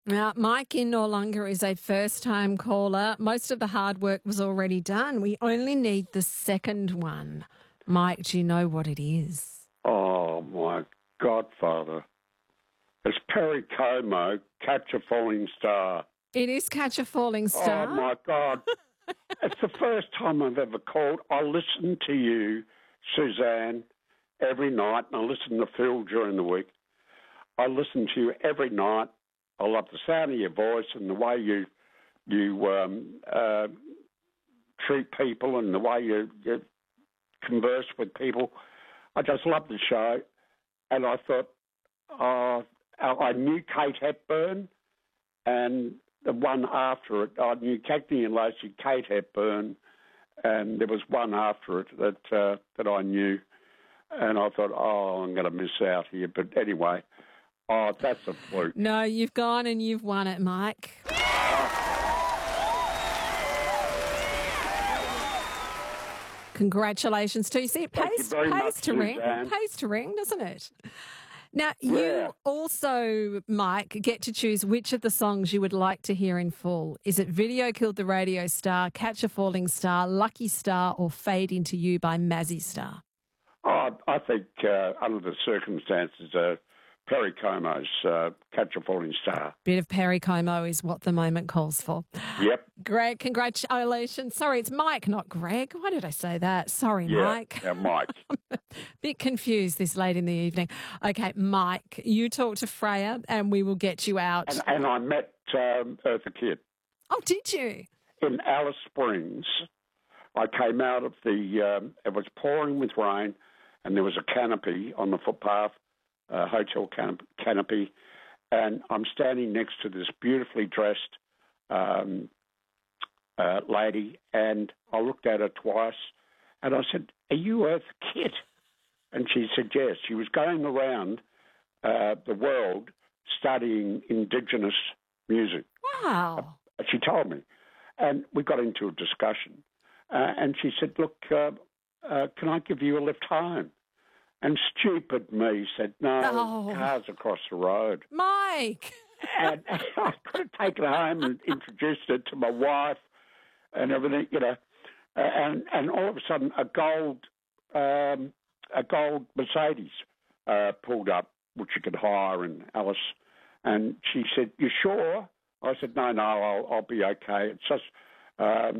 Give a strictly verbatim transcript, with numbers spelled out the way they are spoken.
Now, Mike in Noarlunga is a first-time caller. Most of the hard work was already done. We only need the second one. Mike, do you know what it is? Oh, my godfather. It's Perry Como, Catch a Falling Star. It is Catch a Falling Star. Oh, my God. It's the first time I've ever called. I listen to you, Suzanne, every night, and I listen to Phil during the week. I listen to you every night. I love the sound of your voice and the way you you um, uh, treat people and the way you, you converse with people. I just love the show. And I thought, uh, I knew Kate Hepburn, and the one after it, I knew Cagney and Lacey, Kate Hepburn, and there was one after it that uh, that I knew. And I thought, oh, I'm going to miss out here. But anyway, oh, that's a fluke. No, you've gone and you've won it, Mike. Congratulations to you. See, it pays, pays much, to ring. Suzanne. Pays to ring, doesn't it? Now, you Yeah. also, Mike, get to choose which of the songs you would like to hear in full. Is it Video Killed the Radio Star, Catch a Falling Star, Lucky Star, or Fade Into You by Mazzy Star? Oh, I think uh, under the circumstances, uh, Perry Como's uh, Catch a Falling Star. Bit of Perry Como is what the moment calls for. Yep. Greg, congratulations. Sorry, it's Mike, not Greg. Why did I say that? Sorry, Yeah, Mike. yeah, Mike. Bit confused this late in the evening. Okay, Mike, you talk to Freya and we will get you out. And, and I met um, Eartha Kitt Oh, did you? in Alice Springs. I came out of the, um, it was pouring with rain, and there was a canopy on the footpath, a hotel canop- canopy, and I'm standing next to this beautifully dressed um, uh, lady, and I looked at her twice, and I said, "Are you Eartha Kitt?" And she said yes. She was going around uh, the world studying Indigenous music. Wow. Uh, she told me, and we got into a discussion, uh, and she said, "Look, uh, uh, can I give you a lift home?" And stupid me said, "No, Oh. car's across the road." Mike. And I could have taken her home and introduced her to my wife and everything, you know. Uh, and and all of a sudden, a gold um, a gold Mercedes uh, pulled up, which you could hire in Alice. And she said, "You sure?" I said, "No, no, I'll, I'll be okay. It's just." Um,